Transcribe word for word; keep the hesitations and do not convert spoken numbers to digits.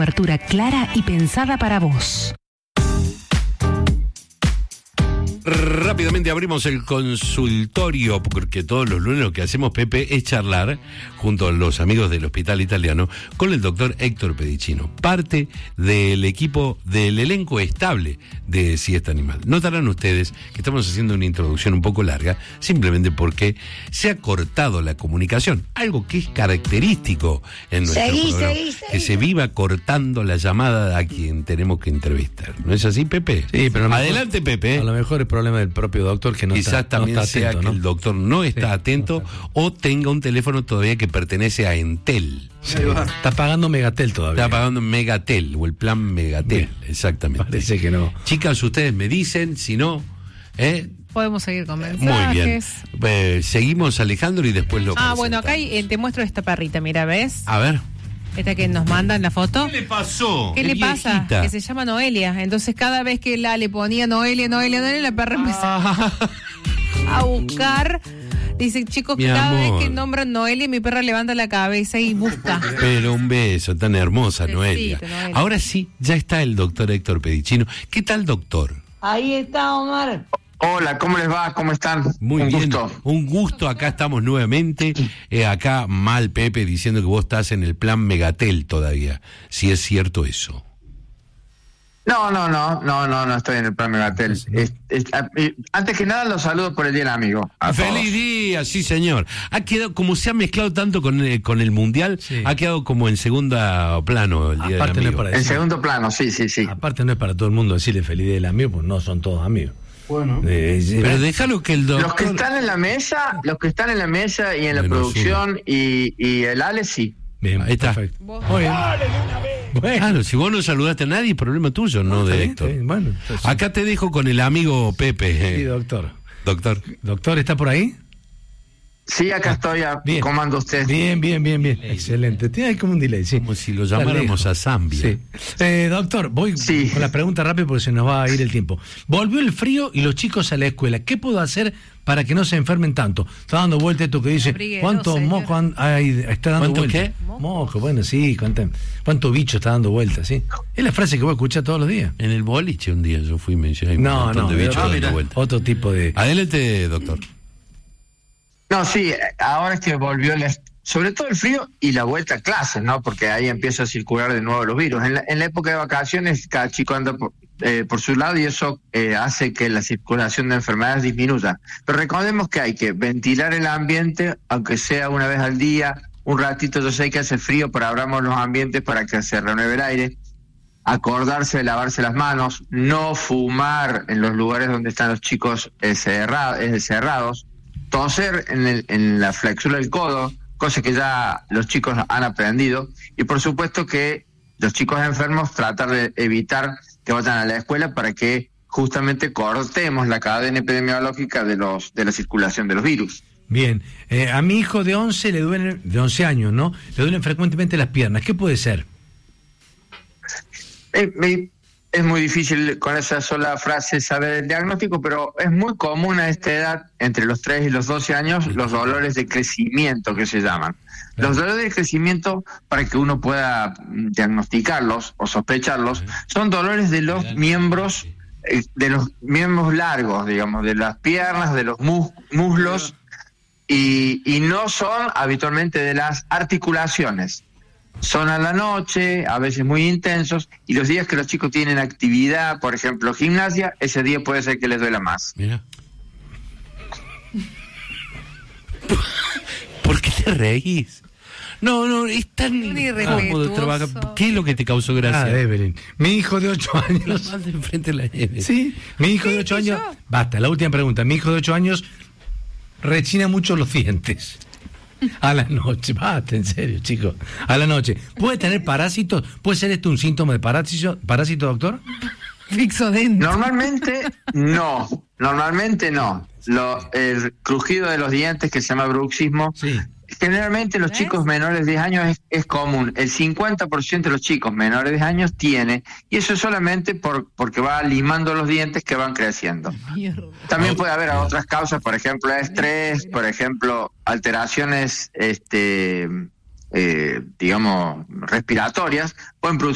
Cobertura clara y pensada para vos. Rápidamente abrimos el consultorio, porque todos los lunes lo que hacemos, Pepe, es charlar junto a los amigos del Hospital Italiano con el doctor Héctor Pedicino, parte del equipo del elenco estable de Siesta Animal. Notarán ustedes que estamos haciendo una introducción un poco larga, simplemente porque se ha cortado la comunicación, algo que es característico en nuestro seguí, programa, seguí, seguí. que se viva cortando la llamada a quien tenemos que entrevistar. ¿No es así, Pepe? Sí, pero a lo mejor- adelante, Pepe. A lo mejor es problema del propio doctor que no Quizás está, no también está sea atento, que ¿no? el doctor no está Sí, atento no está o tenga un teléfono todavía que pertenece a Entel. Sí, está pagando Megatel todavía. Está pagando Megatel o el plan Megatel, Bien. exactamente. Parece que no. Chicas, ustedes me dicen, si no, ¿eh? Podemos seguir con mensajes. Muy bien. Eh, seguimos, Alejandro, y después lo Ah, bueno, acá presentamos. hay, eh, te muestro esta perrita, mira, ¿ves? A ver. Esta que nos manda en la foto. ¿Qué le pasó? ¿Qué Es le pasa? viejita. Que se llama Noelia. Entonces cada vez que la le ponía Noelia, Noelia, Noelia, la perra empezaba Ah, a buscar. Dice, chicos, Mi cada amor. vez que nombran Noelia, mi perra levanta la cabeza y busca. pero un beso, tan hermosa, Besito, Noelia. Noelia. Ahora sí, ya está el doctor Héctor Pedicino. ¿Qué tal, doctor? Ahí está, Omar. Hola, ¿cómo les va? ¿Cómo están? Muy Un bien, gusto. un gusto, acá estamos nuevamente, eh, acá mal Pepe diciendo que vos estás en el plan Megatel todavía, si es cierto eso. No, no, no, no, no, no estoy en el plan Megatel. Es- es- a- eh, antes que nada los saludo por el Día del Amigo. a ¡Feliz todos. día! Sí, señor. Ha quedado, como se ha mezclado tanto con el, con el Mundial, Sí. ha quedado como en segunda plano el Día Aparte del no es Amigo. para En decir- segundo plano, sí, sí, sí. Aparte no es para todo el mundo decirle feliz día del amigo, pues no son todos amigos. Bueno. Pero déjalo que el doctor... Los que están en la mesa, los que están en la mesa y en la Bueno, producción y, y el Ale, sí. Bien, Ahí está. perfecto. Vos- Muy bien. Bueno, Claro, si vos no saludaste a nadie, problema tuyo, no está de bien, Héctor. está bien. Bueno, entonces- Acá te dejo con el amigo Pepe. sí, eh. doctor. Doctor. Doctor, ¿está por ahí? Sí, acá estoy, a, Bien. comando usted. Bien, bien, bien, bien. Excelente. Tiene ahí como un delay, sí. Como si lo Está llamáramos lejos. a Zambia. Sí. Eh, doctor, voy Sí. con la pregunta rápido porque se nos va a ir el tiempo. Volvió el frío y los chicos a la escuela. ¿Qué puedo hacer para que no se enfermen tanto? Está dando vuelta esto que dice, Abríguelo, ¿cuántos señor. mocos han- hay- está dando ¿Cuánto vuelta? qué? Moco, bueno, sí. ¿Cuánto, cuánto bicho está dando vuelta, sí? Es la frase que voy a escuchar todos los días. En el boliche un día yo fui y me decía, hay un No, montón no, de bichos pero- dando vuelta. otro tipo de... Adelante, doctor. No, sí, ahora es que volvió la- sobre todo el frío y la vuelta a clases, ¿no? Porque ahí empieza a circular de nuevo los virus. En la, en la época de vacaciones, cada chico anda por, eh, por su lado y eso eh, hace que la circulación de enfermedades disminuya. Pero recordemos que hay que ventilar el ambiente, aunque sea una vez al día, un ratito. Yo sé que hace frío, pero abramos los ambientes para que se renueve el aire. Acordarse de lavarse las manos, no fumar en los lugares donde están los chicos eh, cerra- eh, cerrados, toser en, el, en la flexura del codo, cosa que ya los chicos han aprendido, y por supuesto que los chicos enfermos tratar de evitar que vayan a la escuela para que justamente cortemos la cadena epidemiológica de los de la circulación de los virus. Bien, eh, a mi hijo de once le duelen, de once años, ¿no? Le duelen frecuentemente las piernas. ¿Qué puede ser? Eh, me- Es muy difícil con esa sola frase saber el diagnóstico, pero es muy común a esta edad, entre los tres y los doce años, los dolores de crecimiento que se llaman. Los dolores de crecimiento, para que uno pueda mm, diagnosticarlos o sospecharlos, son dolores de los miembros, eh, de los miembros largos, digamos, de las piernas, de los mus- muslos, y, y no son habitualmente de las articulaciones. Son a la noche, a veces muy intensos, y los días que los chicos tienen actividad, por ejemplo, gimnasia, ese día puede ser que les duela más. Mira. ¿Por qué te reís? No, no, es tan Un incómodo irrespetuoso. trabajar. ¿Qué es lo que te causó Ah, gracia? Evelyn. Mi hijo de ocho años... Más de enfrente de la nieve. Sí, mi hijo de Sí, ocho que años... yo. Basta, la última pregunta. Mi hijo de ocho años rechina mucho los dientes. A la noche, basta, en serio, chicos. A la noche. ¿Puede tener parásitos? ¿Puede ser esto un síntoma de parásito, parásito, doctor? Fixodento. Normalmente no, normalmente no. Lo, el crujido de los dientes, que se llama bruxismo, Sí. generalmente los ¿Ves? chicos menores de diez años es, es común. El cincuenta por ciento de los chicos menores de diez años tiene, y eso es solamente por, porque va limando los dientes que van creciendo. Mierda. También puede haber otras causas, por ejemplo, estrés, por ejemplo, alteraciones, este, eh, digamos, respiratorias, pueden producir